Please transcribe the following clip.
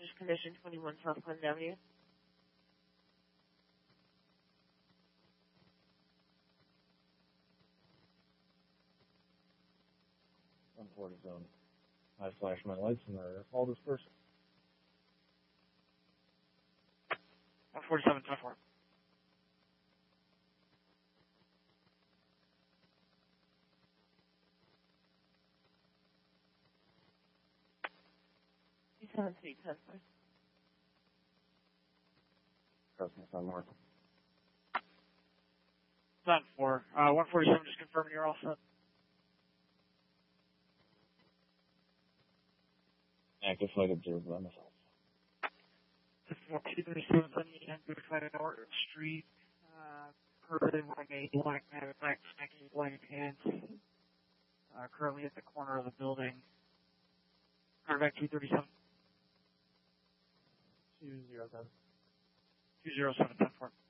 hazardous condition, 21 South Clinton Avenue. 140 zone. I flash my lights and call this person. 147, 24. He's on seat 10, please. Crossing on north. 10-4. 147, just confirming you're all set. Active flight observed by myself. 237 Good North Street. Currently running a black matte stacking blank hands. Currently at the corner of the building. Quarterback 237. 2010. 207, 10-4.